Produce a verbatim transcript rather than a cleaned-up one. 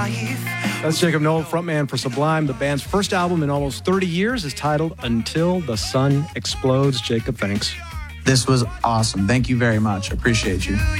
That's Jacob Noel, frontman for Sublime. The band's first album in almost thirty years is titled Until the Sun Explodes. Jacob, thanks. This was awesome. Thank you very much. Appreciate you.